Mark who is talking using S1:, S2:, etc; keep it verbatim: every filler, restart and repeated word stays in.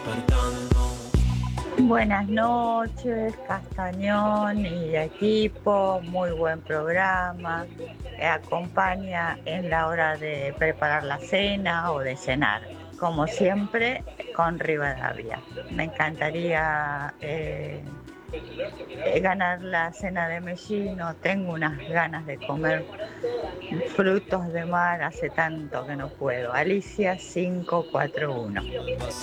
S1: Buenas noches, Castañón y equipo, muy buen programa. Eh, acompaña en la hora de preparar la cena o de cenar, como siempre, con Rivadavia. Me encantaría eh, eh, ganar la cena de Mellino. Tengo unas ganas de comer frutos de mar, hace tanto que no puedo. Alicia cinco cuatro uno.